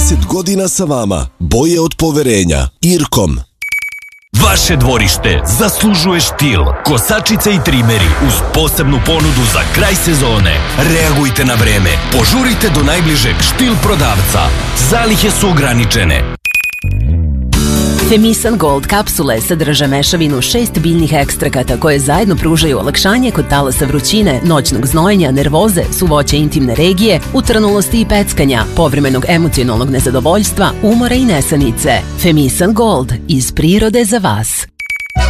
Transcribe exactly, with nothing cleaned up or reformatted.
trideset godina sa vama. Boje od poverenja. Irkom. Vaše dvorište zaslužuje štil. Kosačice i trimeri uz posebnu ponudu za kraj sezone. Reagujte na vreme. Požurite do najbližeg štil prodavca. Zalihe su ograničene. Femisan Gold kapsule sadrže mešavinu šest biljnih ekstrakata koje zajedno pružaju olakšanje kod talasa vrućine, noćnog znojenja, nervoze, suvoće intimne regije, utrnulosti i peckanja, povremenog emocionalnog nezadovoljstva, umora i nesanice. Femisan Gold, iz prirode za vas.